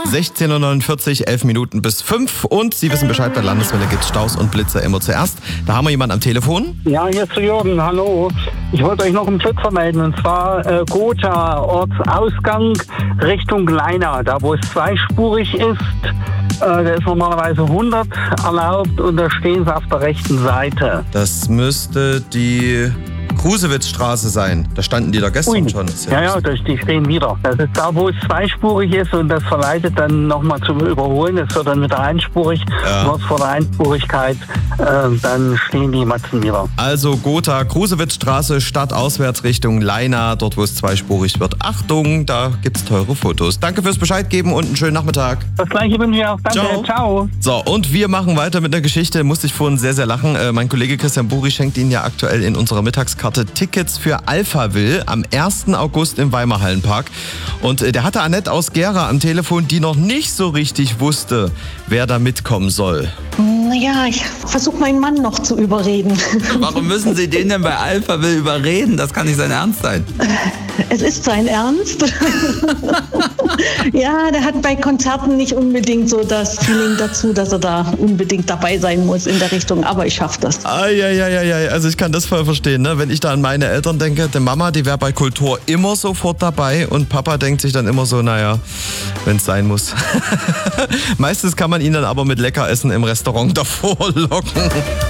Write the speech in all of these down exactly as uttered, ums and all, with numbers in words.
sechzehn Uhr neunundvierzig, elf Minuten bis fünf. Und Sie wissen Bescheid, bei Landeswelle gibt es Staus und Blitzer immer zuerst. Da haben wir jemanden am Telefon. Ja, hier ist der Jürgen, hallo. Ich wollte euch noch einen Blitzer melden, und zwar äh, Gotha, Ortsausgang Richtung Leina, da wo es zweispurig ist. Äh, da ist normalerweise hundert erlaubt und da stehen sie auf der rechten Seite. Das müsste die Krusewitzstraße sein. Da standen die da gestern Ui. schon. Ja, ja, das, die stehen wieder. Das ist da, wo es zweispurig ist, und das verleitet dann nochmal zum Überholen. Es wird dann wieder einspurig. Ja. Kurz vor der Einspurigkeit, äh, dann stehen die Matzen wieder. Also Gotha, Krusewitzstraße, stadtauswärts Richtung Leina, dort wo es zweispurig wird. Achtung, da gibt's teure Fotos. Danke fürs Bescheid geben und einen schönen Nachmittag. Das gleiche wünsche ich auch. Danke, Ciao. ciao. So, und wir machen weiter mit einer Geschichte. Musste ich vorhin sehr, sehr lachen. Äh, mein Kollege Christian Buri schenkt Ihnen ja aktuell in unserer Mittagskarte Tickets für Alphaville am ersten August im Weimar Hallenpark. Und äh, der hatte Annette aus Gera am Telefon, die noch nicht so richtig wusste, wer da mitkommen soll. Naja, ich versuche meinen Mann noch zu überreden. Warum müssen Sie den denn bei Alphaville überreden? Das kann nicht sein Ernst sein. Es ist sein Ernst. Ja, der hat bei Konzerten nicht unbedingt so das Feeling dazu, dass er da unbedingt dabei sein muss in der Richtung. Aber ich schaffe das. Eieieiei, also ich kann das voll verstehen, ne? Wenn ich da an meine Eltern denke, die Mama, die wäre bei Kultur immer sofort dabei, und Papa denkt sich dann immer so, naja, wenn es sein muss. Meistens kann man ihn dann aber mit Leckeressen im Restaurant davor locken.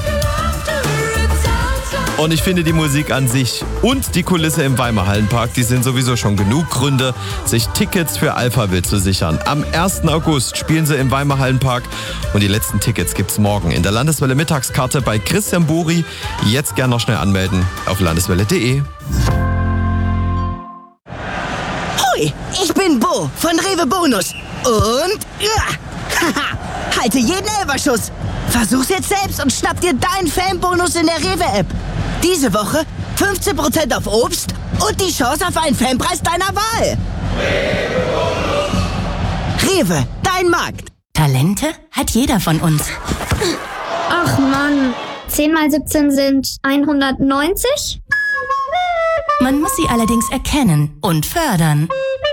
Und ich finde, die Musik an sich und die Kulisse im Weimar Hallenpark, die sind sowieso schon genug Gründe, sich Tickets für Alphaville zu sichern. Am ersten August spielen sie im Weimar Hallenpark, und die letzten Tickets gibt's morgen in der Landeswelle Mittagskarte bei Christian Buri. Jetzt gern noch schnell anmelden auf landeswelle punkt de. Hoi, ich bin Bo von Rewe Bonus. Und ja, haha, halte jeden Elberschuss. Versuch's jetzt selbst und schnapp dir deinen Fanbonus in der Rewe-App. Diese Woche fünfzehn Prozent auf Obst und die Chance auf einen Fanpreis deiner Wahl. Rewe, dein Markt. Talente hat jeder von uns. Ach Mann, zehn mal siebzehn sind hundertneunzig? Man muss sie allerdings erkennen und fördern.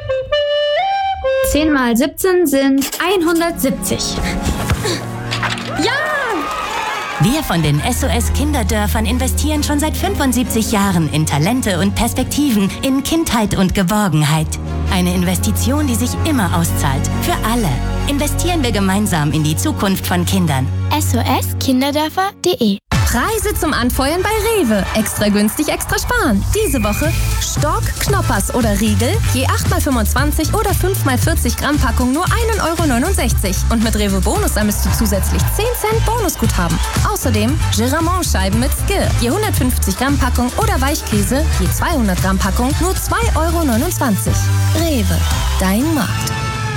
zehn mal siebzehn sind hundertsiebzig. Ja! Wir von den S O S Kinderdörfern investieren schon seit fünfundsiebzig Jahren in Talente und Perspektiven, in Kindheit und Geborgenheit. Eine Investition, die sich immer auszahlt. Für alle. Investieren wir gemeinsam in die Zukunft von Kindern. S O S Kinderdörfer punkt de. Preise zum Anfeuern bei Rewe. Extra günstig, extra sparen. Diese Woche Stork, Knoppers oder Riegel, je acht mal fünfundzwanzig oder fünf mal vierzig Gramm Packung nur ein Euro neunundsechzig. Und mit Rewe Bonus sammelst du zusätzlich zehn Cent Bonusguthaben. Außerdem Geramont-Scheiben mit Skill, je hundertfünfzig Gramm Packung oder Weichkäse, je zweihundert Gramm Packung nur zwei Euro neunundzwanzig. Rewe, dein Markt.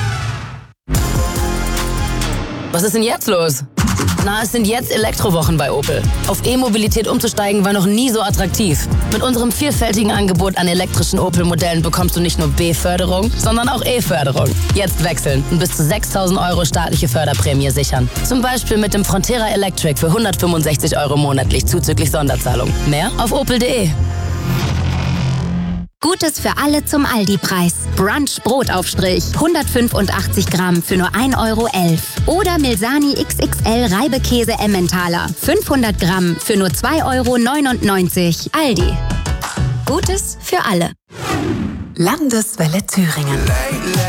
Was ist denn jetzt los? Na, es sind jetzt Elektrowochen bei Opel. Auf E-Mobilität umzusteigen war noch nie so attraktiv. Mit unserem vielfältigen Angebot an elektrischen Opel-Modellen bekommst du nicht nur B-Förderung, sondern auch E-Förderung. Jetzt wechseln und bis zu sechstausend Euro staatliche Förderprämie sichern. Zum Beispiel mit dem Frontera Electric für hundertfünfundsechzig Euro monatlich zuzüglich Sonderzahlung. Mehr auf opel punkt de. Gutes für alle zum Aldi-Preis. Brunch Brotaufstrich, hundertfünfundachtzig Gramm für nur ein Euro elf. Oder Milsani X X L Reibekäse Emmentaler, fünfhundert Gramm für nur zwei Euro neunundneunzig. Aldi. Gutes für alle. Landeswelle Thüringen.